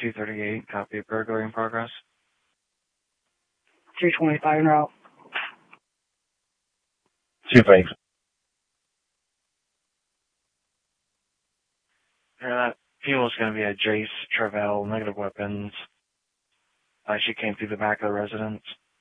238, copy of burglary in progress. 325 en route. 2-5. That fuel is going to be a Jace Travell, negative weapons. She came through the back of the residence.